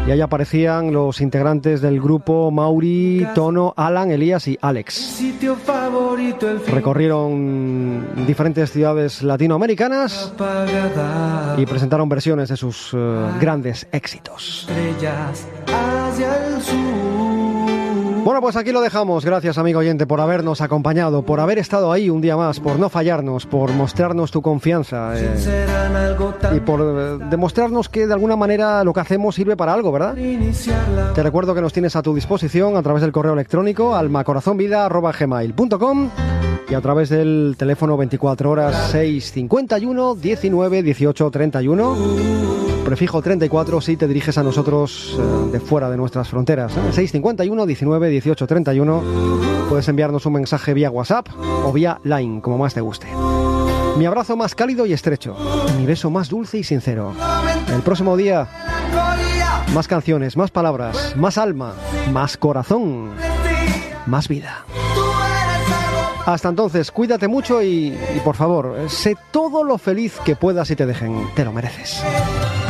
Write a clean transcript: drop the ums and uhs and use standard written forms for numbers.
Y ahí aparecían los integrantes del grupo: Mauri, Tono, Alan, Elías y Alex. Recorrieron diferentes ciudades latinoamericanas y presentaron versiones de sus grandes éxitos. Bueno, pues aquí lo dejamos. Gracias, amigo oyente, por habernos acompañado, por haber estado ahí un día más, por no fallarnos, por mostrarnos tu confianza y por demostrarnos que de alguna manera lo que hacemos sirve para algo, ¿verdad? Te recuerdo que nos tienes a tu disposición a través del correo electrónico almacorazonvida@gmail.com y a través del teléfono 24 horas 651 19 18 31, prefijo 34 si te diriges a nosotros de fuera de nuestras fronteras. 651 19 18 31. Puedes enviarnos un mensaje vía WhatsApp o vía Line, como más te guste. Mi abrazo más cálido y estrecho, mi beso más dulce y sincero. El próximo día, más canciones, más palabras, más alma, más corazón, más vida. Hasta entonces, cuídate mucho y por favor, sé todo lo feliz que puedas y te dejen. Te lo mereces.